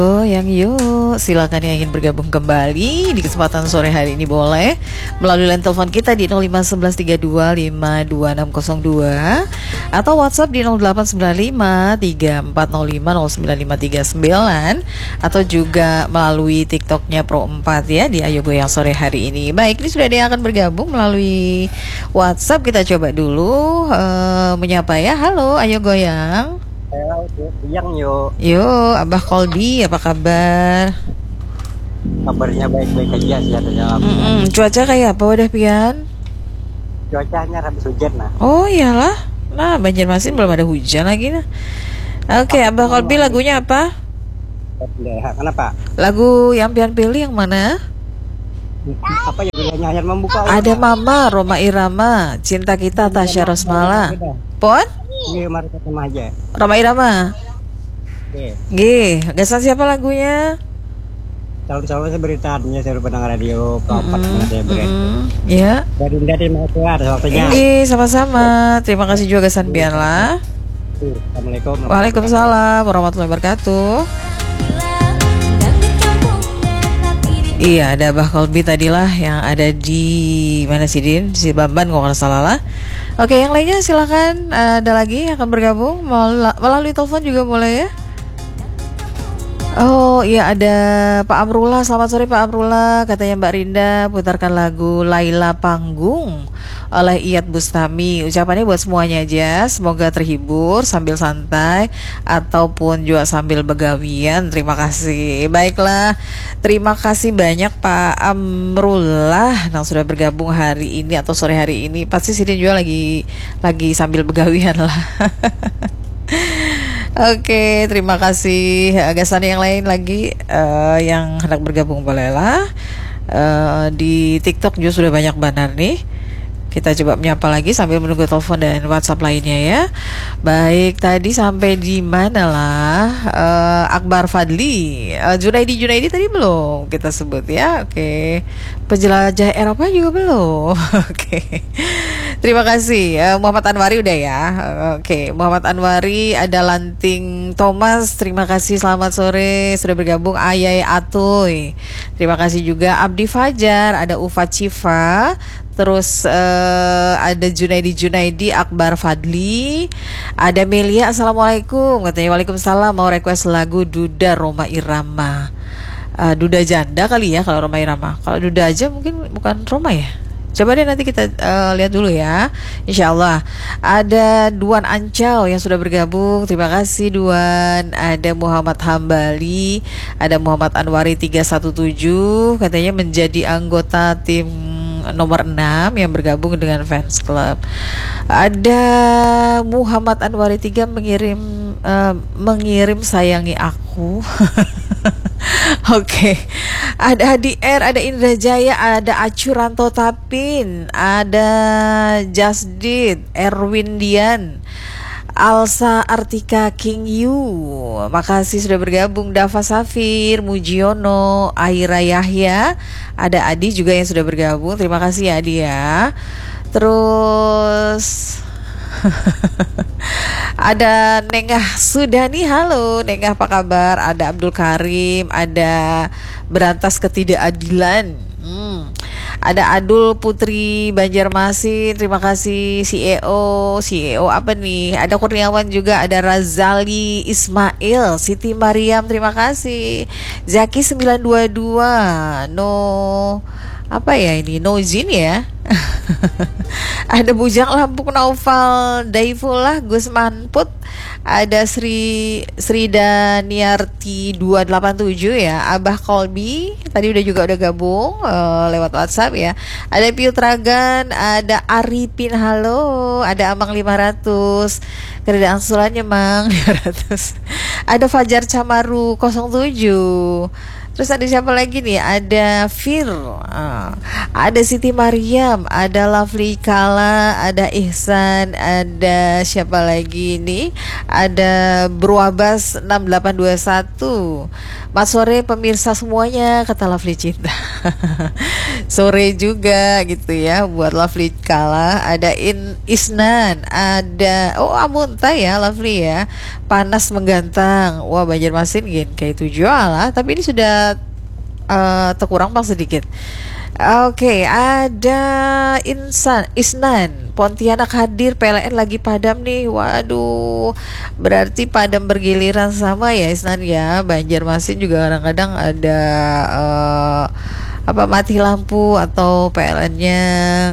Yang yuk, silakan yang ingin bergabung kembali di kesempatan sore hari ini boleh melalui line telepon kita di 051132522602 atau WhatsApp di 089534050959 atau juga melalui TikToknya Pro4 ya di Ayo Goyang sore hari ini. Baik, ini sudah ada yang akan bergabung melalui WhatsApp. Kita coba dulu menyapa ya. Halo Ayo Goyang. Yang yuk. Abah Kolbi, apa kabar? Kabarnya baik-baik aja sih ada dalam. Cuaca kayak apa udah Pian? Cuacanya habis hujan nah. Oh iyalah, nah Banjarmasin belum ada hujan lagi nah. Oke, Abah Kolbi lagunya apa? Kenapa? Lagu yang Pian pilih yang mana? Apa ya bilangnya hanya membuka? Ada Mama, Roma Irama, Cinta Kita, Tasya Rosmala. Pon? Iya, mari kita aja. Roma Irama. Gasan siapa lagunya? Calon-calon saya beritanya saya pendengar radio Pro4 saya beri. Ya. Dari mau keluar waktunya. Sama-sama. Terima kasih juga Gasan Pian lah. Assalamualaikum. Waalaikumsalam warahmatullahi wabarakatuh. Iya, ada Abah Kolbi tadilah yang ada di mana sih Din? Si Bamban kalau nggak salah lah. Oke, yang lainnya silakan. Ada lagi yang akan bergabung melalui telepon juga boleh ya. Oh iya, ada Pak Amrullah. Selamat sore Pak Amrullah. Katanya Mbak Rinda putarkan lagu Laila Panggung oleh Iyad Bustami. Ucapannya buat semuanya aja. Semoga terhibur sambil santai ataupun juga sambil begawian. Terima kasih. Baiklah, terima kasih banyak Pak Amrullah yang sudah bergabung hari ini atau sore hari ini. Pasti Sidin juga lagi sambil begawian lah. Oke, terima kasih. Gasan yang lain lagi yang hendak bergabung bolehlah. Di TikTok juga sudah banyak banner nih. Kita coba menyapa lagi sambil menunggu telepon dan WhatsApp lainnya ya. Baik, tadi sampai di mana lah? Akbar Fadli, Junaidi tadi belum kita sebut ya. Oke. Penjelajah Eropa juga belum. Oke. Terima kasih. Muhammad Anwari udah ya. Oke, Muhammad Anwari, ada Lanting Thomas. Terima kasih, selamat sore sudah bergabung. Ayai Atoy. Terima kasih juga Abdi Fajar, ada Ufa Civa. Terus ada Junaidi, Akbar Fadli, ada Melia, assalamualaikum, katanya waalaikumsalam, mau request lagu Duda Roma Irama. Duda janda kali ya kalau Roma Irama. Kalau Duda aja mungkin bukan Roma ya. Coba deh nanti kita lihat dulu ya. Insyaallah. Ada Duan Ancau yang sudah bergabung. Terima kasih Duan. Ada Muhammad Hambali, ada Muhammad Anwari 317, katanya menjadi anggota tim nomor 6 yang bergabung dengan fans club. Ada Muhammad Anwari 3 mengirim sayangi aku. Oke. Ada Hadi R, ada Indra Jaya, ada Acuranto Tapin, ada Jasdid, Erwin Dian, Alsa Artika King Yu, makasih sudah bergabung. Dava Safir, Mujiono, Aira Yahya, ada Adi juga yang sudah bergabung. Terima kasih ya Adi ya. Terus ada Nengah Sudani, halo Nengah, apa kabar? Ada Abdul Karim, ada Berantas Ketidakadilan, ada Adul Putri Banjarmasin, terima kasih. CEO apa nih? Ada Kurniawan juga, ada Razali Ismail, Siti Mariam, terima kasih. Zaki 922, apa ya ini? Nozin ya. Ada Bujang Lampung Naufal Daifullah Gusman Put, ada Sri Daniarti 287 ya. Abah Kolbi tadi udah gabung lewat WhatsApp ya. Ada Piu Tragan, ada Arifin, halo. Ada Amang 500, keredaan sulannya Mang 500. Ada Fajar Camaru 07. Terus ada siapa lagi nih? Ada Fir, ada Siti Mariam, ada Lovely Kala, ada Ihsan, ada siapa lagi nih? Ada Bro Abbas 6821. Mas sore pemirsa semuanya, kata Lovely Cinta. sore juga gitu ya buat Lovely Kala. Ada Isnan, ada Amunta ya, Lovely ya. Panas menggantang. Wah, Banjarmasin gin kayak itu jual lah, tapi ini sudah terkurang bang sedikit. Oke, ada Isnan, Pontianak hadir, PLN lagi padam nih. Waduh, berarti padam bergiliran sama ya Isnan ya. Banjarmasin juga kadang-kadang ada mati lampu atau PLN-nya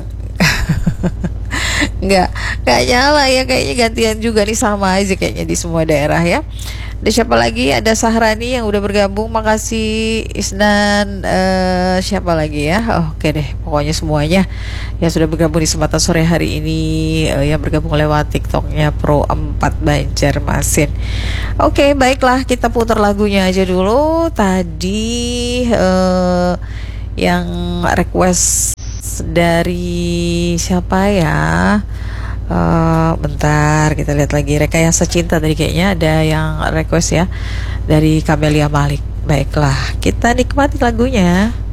nggak nyala ya, kayaknya gantian juga nih, sama aja kayaknya di semua daerah ya. Ada siapa lagi? Ada Sahrani yang udah bergabung, makasih Isnan. Siapa lagi ya? Oke deh, pokoknya semuanya yang sudah bergabung di kesempatan sore hari ini, yang bergabung lewat TikToknya Pro 4 Banjarmasin. Oke, baiklah, kita putar lagunya aja dulu. Tadi yang request dari siapa ya? Bentar, kita lihat lagi. Rekayasa Cinta tadi kayaknya ada yang request ya, dari Camelia Malik. Baiklah, kita nikmati lagunya.